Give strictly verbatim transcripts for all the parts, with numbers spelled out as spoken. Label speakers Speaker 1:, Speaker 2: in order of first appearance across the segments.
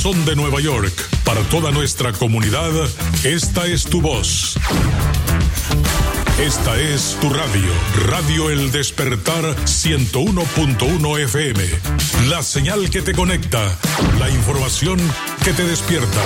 Speaker 1: Son de Nueva York, para toda nuestra comunidad, esta es tu voz. Esta es tu radio, Radio El Despertar ciento uno punto uno F M. La señal que te conecta, la información que te despierta.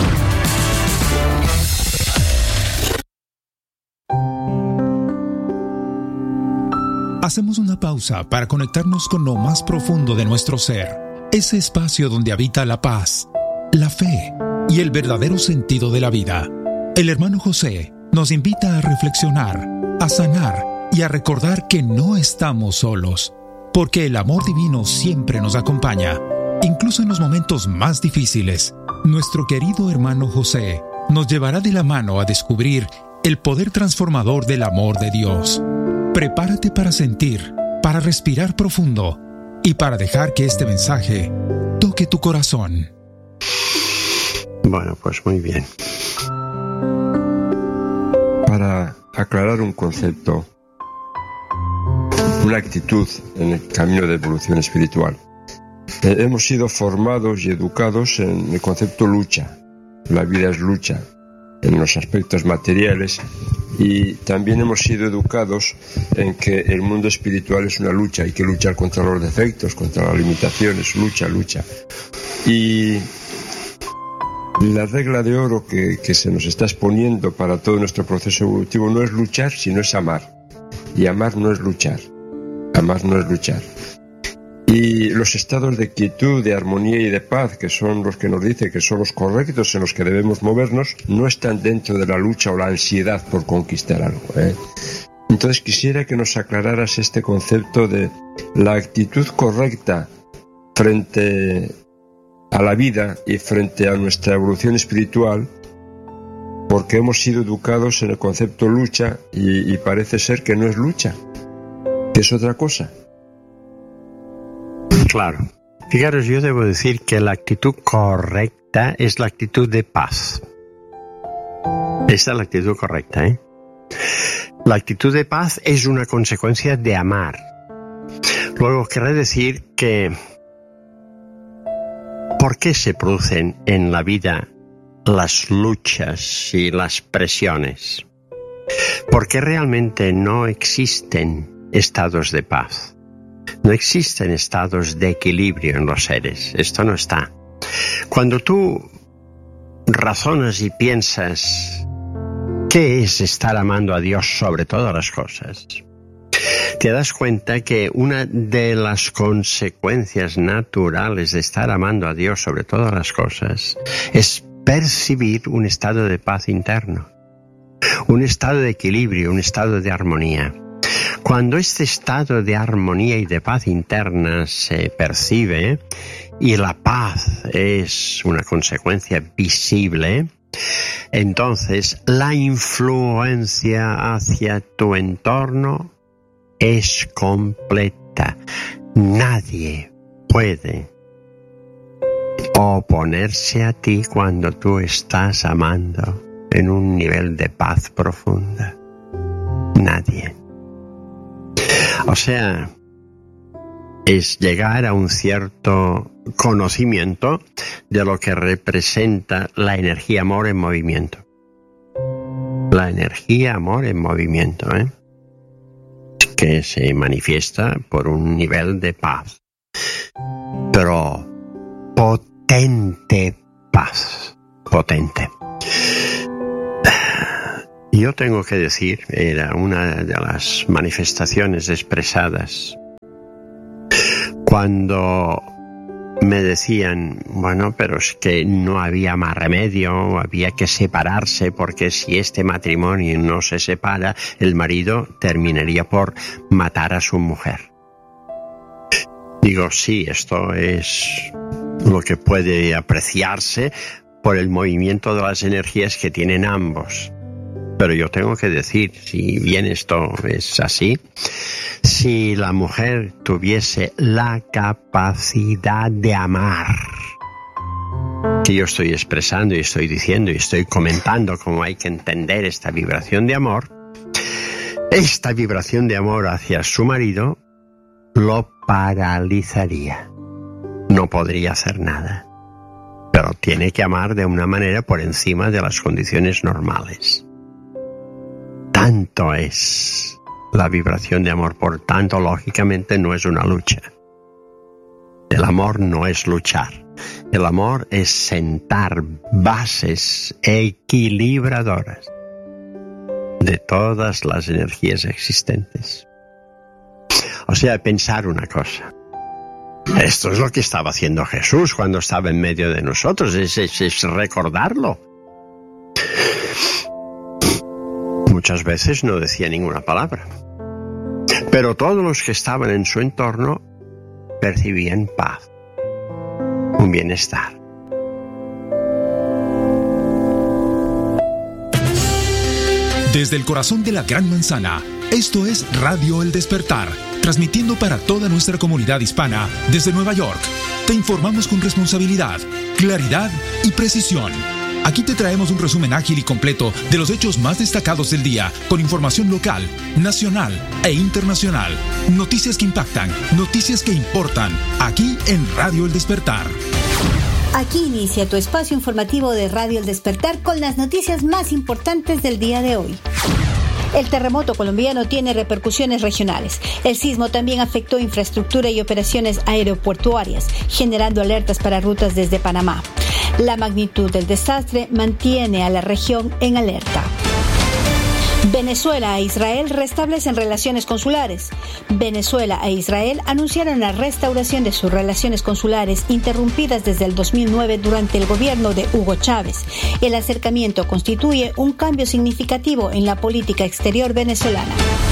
Speaker 2: Hacemos una pausa para conectarnos con lo más profundo de nuestro ser, ese espacio donde habita la paz, la fe y el verdadero sentido de la vida. El hermano José nos invita a reflexionar, a sanar y a recordar que no estamos solos, porque el amor divino siempre nos acompaña, incluso en los momentos más difíciles. Nuestro querido hermano José nos llevará de la mano a descubrir el poder transformador del amor de Dios. Prepárate para sentir, para respirar profundo y para dejar que este mensaje toque tu corazón.
Speaker 3: Bueno, pues muy bien. Para aclarar un concepto, una actitud en el camino de evolución espiritual, eh, hemos sido formados y educados en el concepto lucha. La vida es lucha en los aspectos materiales, y también hemos sido educados en que el mundo espiritual es una lucha, hay que luchar contra los defectos, contra las limitaciones, lucha, lucha. Y la regla de oro que, que se nos está exponiendo para todo nuestro proceso evolutivo no es luchar, sino es amar. Y amar no es luchar. Amar no es luchar. Y los estados de quietud, de armonía y de paz, que son los que nos dice que son los correctos en los que debemos movernos, no están dentro de la lucha o la ansiedad por conquistar algo, ¿eh? Entonces quisiera que nos aclararas este concepto de la actitud correcta frente a la vida y frente a nuestra evolución espiritual, porque hemos sido educados en el concepto lucha y, y parece ser que no es lucha, que es otra cosa.
Speaker 4: Claro. Fijaros, yo debo decir que la actitud correcta es la actitud de paz. Esa es la actitud correcta, ¿eh? La actitud de paz es una consecuencia de amar. Luego, querré decir que ¿por qué se producen en la vida las luchas y las presiones? Porque realmente no existen estados de paz. No existen estados de equilibrio en los seres. Esto no está. Cuando tú razonas y piensas qué es estar amando a Dios sobre todas las cosas, te das cuenta que una de las consecuencias naturales de estar amando a Dios sobre todas las cosas es percibir un estado de paz interno, un estado de equilibrio, un estado de armonía. Cuando este estado de armonía y de paz interna se percibe y la paz es una consecuencia visible, entonces la influencia hacia tu entorno es completa. Nadie puede oponerse a ti cuando tú estás amando en un nivel de paz profunda. Nadie. O sea, es llegar a un cierto conocimiento de lo que representa la energía amor en movimiento. La energía amor en movimiento, ¿eh? Que se manifiesta por un nivel de paz, pero potente paz, potente. Yo tengo que decir, era una de las manifestaciones expresadas cuando me decían, bueno, pero es que no había más remedio, había que separarse porque si este matrimonio no se separa, el marido terminaría por matar a su mujer. Digo, sí, esto es lo que puede apreciarse por el movimiento de las energías que tienen ambos. Pero yo tengo que decir, si bien esto es así, si la mujer tuviese la capacidad de amar, que yo estoy expresando y estoy diciendo y estoy comentando cómo hay que entender esta vibración de amor, esta vibración de amor hacia su marido lo paralizaría. No podría hacer nada. pero tiene que amar de una manera por encima de las condiciones normales. Tanto es la vibración de amor, por tanto, lógicamente no es una lucha. El amor no es luchar. El amor es sentar bases equilibradoras de todas las energías existentes. O sea, pensar una cosa. Esto es lo que estaba haciendo Jesús cuando estaba en medio de nosotros, es, es, es recordarlo. Muchas veces no decía ninguna palabra, pero todos los que estaban en su entorno percibían paz, un bienestar.
Speaker 2: Desde el corazón de la Gran Manzana, esto es Radio El Despertar, transmitiendo para toda nuestra comunidad hispana desde Nueva York. Te informamos con responsabilidad, claridad y precisión. Aquí te traemos un resumen ágil y completo de los hechos más destacados del día, con información local, nacional e internacional. Noticias que impactan, noticias que importan, aquí en Radio El Despertar.
Speaker 5: Aquí inicia tu espacio informativo de Radio El Despertar con las noticias más importantes del día de hoy. El terremoto colombiano tiene repercusiones regionales. El sismo también afectó infraestructura y operaciones aeroportuarias, generando alertas para rutas desde Panamá. La magnitud del desastre mantiene a la región en alerta. Venezuela e Israel restablecen relaciones consulares. Venezuela e Israel anunciaron la restauración de sus relaciones consulares interrumpidas desde el dos mil nueve durante el gobierno de Hugo Chávez. El acercamiento constituye un cambio significativo en la política exterior venezolana.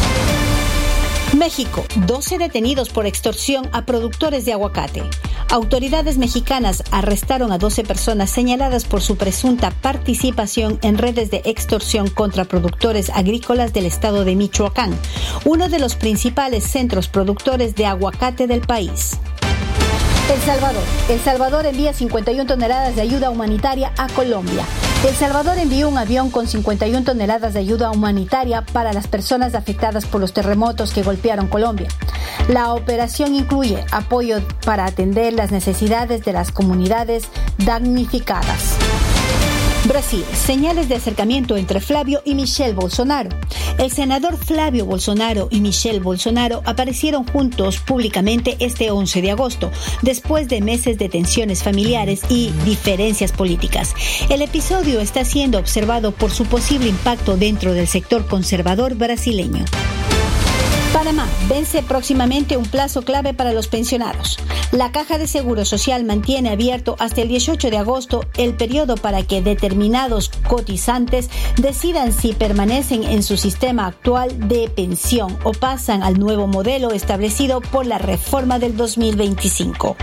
Speaker 5: México, doce detenidos por extorsión a productores de aguacate. Autoridades mexicanas arrestaron a doce personas señaladas por su presunta participación en redes de extorsión contra productores agrícolas del estado de Michoacán, uno de los principales centros productores de aguacate del país. El Salvador. El Salvador envía cincuenta y una toneladas de ayuda humanitaria a Colombia. El Salvador envió un avión con cincuenta y una toneladas de ayuda humanitaria para las personas afectadas por los terremotos que golpearon Colombia. La operación incluye apoyo para atender las necesidades de las comunidades damnificadas. Brasil. Señales de acercamiento entre Flavio y Michelle Bolsonaro. El senador Flavio Bolsonaro y Michelle Bolsonaro aparecieron juntos públicamente este once de agosto, después de meses de tensiones familiares y diferencias políticas. El episodio está siendo observado por su posible impacto dentro del sector conservador brasileño. Panamá vence próximamente un plazo clave para los pensionados. La Caja de Seguro Social mantiene abierto hasta el dieciocho de agosto el periodo para que determinados cotizantes decidan si permanecen en su sistema actual de pensión o pasan al nuevo modelo establecido por la reforma del dos mil veinticinco.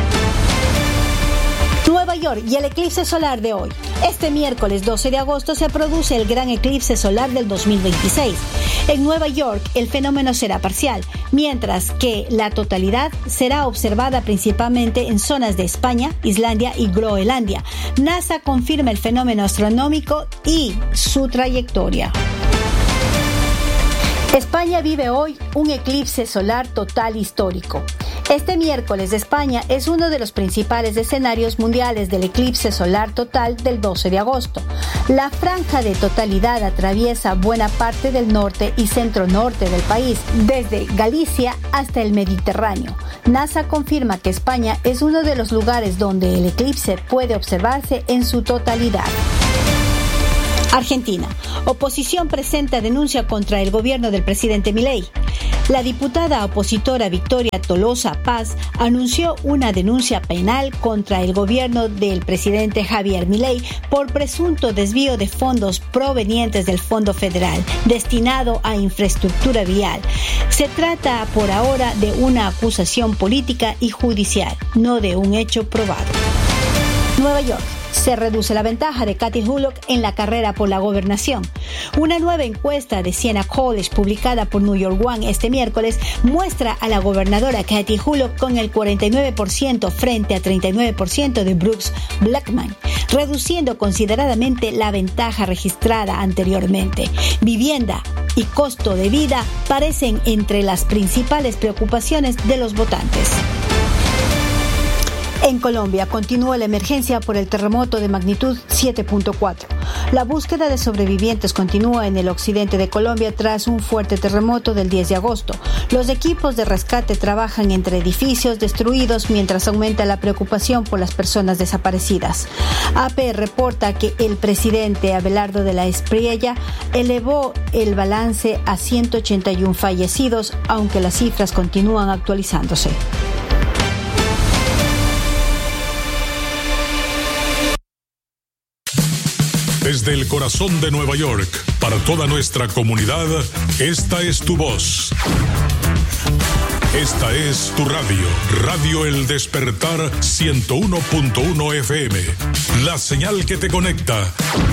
Speaker 5: Nueva York y el eclipse solar de hoy. Este miércoles doce de agosto se produce el gran eclipse solar del dos mil veintiséis. En Nueva York el fenómeno será parcial, mientras que la totalidad será observada principalmente en zonas de España, Islandia y Groenlandia. NASA confirma el fenómeno astronómico y su trayectoria. España vive hoy un eclipse solar total histórico. Este miércoles España es uno de los principales escenarios mundiales del eclipse solar total del doce de agosto. La franja de totalidad atraviesa buena parte del norte y centro-norte del país, desde Galicia hasta el Mediterráneo. NASA confirma que España es uno de los lugares donde el eclipse puede observarse en su totalidad. Argentina. Oposición presenta denuncia contra el gobierno del presidente Milei. La diputada opositora Victoria Tolosa Paz anunció una denuncia penal contra el gobierno del presidente Javier Milei por presunto desvío de fondos provenientes del Fondo Federal destinado a infraestructura vial. Se trata por ahora de una acusación política y judicial, no de un hecho probado. Nueva York. Se reduce la ventaja de Kathy Hullock en la carrera por la gobernación. Una nueva encuesta de Siena College publicada por New York One este miércoles muestra a la gobernadora Kathy Hullock con el cuarenta y nueve por ciento frente a treinta y nueve por ciento de Brooks Blackman, reduciendo consideradamente la ventaja registrada anteriormente. Vivienda y costo de vida parecen entre las principales preocupaciones de los votantes. En Colombia continúa la emergencia por el terremoto de magnitud siete punto cuatro. La búsqueda de sobrevivientes continúa en el occidente de Colombia tras un fuerte terremoto del diez de agosto. Los equipos de rescate trabajan entre edificios destruidos mientras aumenta la preocupación por las personas desaparecidas. A P reporta que el presidente Abelardo de la Espriella elevó el balance a ciento ochenta y uno fallecidos, aunque las cifras continúan actualizándose.
Speaker 1: Desde el corazón de Nueva York, para toda nuestra comunidad, esta es tu voz. Esta es tu radio, Radio El Despertar ciento uno punto uno F M. La señal que te conecta,